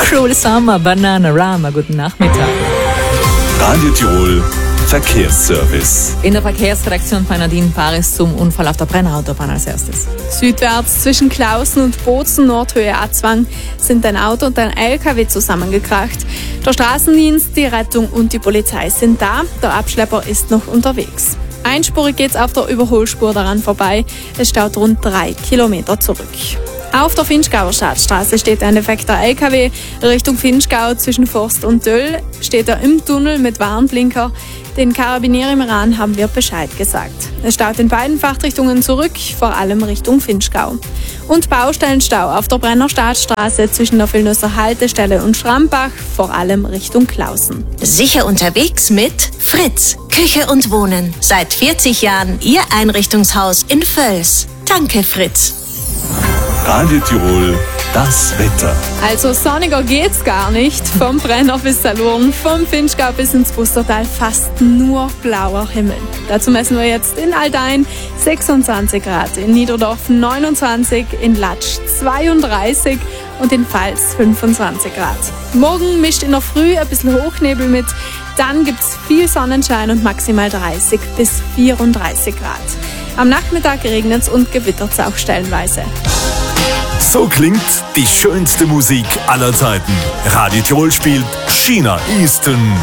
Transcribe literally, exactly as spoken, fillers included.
Cruel Summer, Bananarama, guten Nachmittag. Radio Tirol Verkehrsservice. In der Verkehrsredaktion bei Nadine Paris zum Unfall auf der Brennerautobahn als erstes. Südwärts zwischen Klausen und Bozen, Nordhöhe Azwang, sind ein Auto und ein L K W zusammengekracht. Der Straßendienst, die Rettung und die Polizei sind da. Der Abschlepper ist noch unterwegs. Einspurig geht's auf der Überholspur daran vorbei. Es staut rund drei Kilometer zurück. Auf der Vinschgauer Stadtstraße steht ein defekter L K W. Richtung Vinschgau zwischen Forst und Döll steht er im Tunnel mit Warnblinker. Den Karabinieri im Iran haben wir Bescheid gesagt. Es staut in beiden Fahrtrichtungen zurück, vor allem Richtung Vinschgau. Und Baustellenstau auf der Brenner Stadtstraße zwischen der Villnösser Haltestelle und Schrambach, vor allem Richtung Klausen. Sicher unterwegs mit Fritz, Küche und Wohnen. Seit vierzig Jahren Ihr Einrichtungshaus in Völs. Danke, Fritz. Radio Tirol, das Wetter. Also sonniger geht's gar nicht. Vom Brenner bis Salurn, vom Vinschgau bis ins Pustertal fast nur blauer Himmel. Dazu messen wir jetzt in Aldein sechsundzwanzig Grad, in Niederdorf neunundzwanzig, in Latsch zweiunddreißig und in Pfalz fünfundzwanzig Grad. Morgen mischt in der Früh ein bisschen Hochnebel mit, dann gibt's viel Sonnenschein und maximal dreißig bis vierunddreißig Grad. Am Nachmittag regnet's und gewittert's auch stellenweise. So klingt die schönste Musik aller Zeiten. Radio Tirol spielt China Easton.